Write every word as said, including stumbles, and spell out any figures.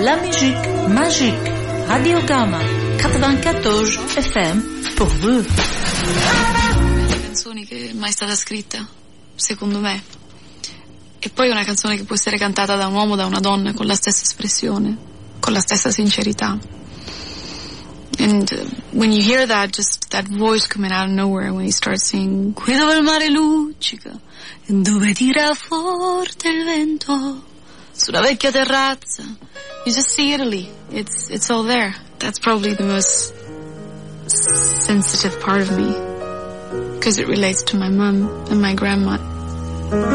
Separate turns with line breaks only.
la musique magique. Radio Gamma quatre-vingt-quatorze F M pour vous.
Una canzone che è mai stata scritta, secondo me. E poi una canzone che può essere cantata da un uomo o da una donna con la stessa espressione, con la stessa sincerità. And uh, when you hear that, just that voice coming out of nowhere when he starts singing, qui dove il mare luccica, e dove tira forte il vento, sulla vecchia terrazza, you just see Italy. It's, it's all there. That's probably the most sensitive part of me, because it relates to my mom and my grandma.